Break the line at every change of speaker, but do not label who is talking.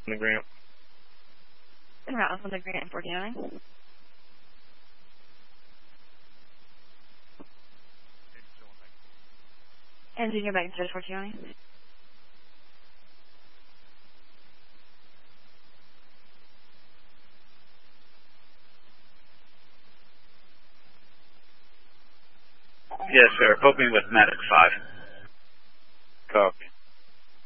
on the Grant.
En route on the Grant 49. And Junior back to 49.
Yes, sir. Put me with medic 5.
Copy.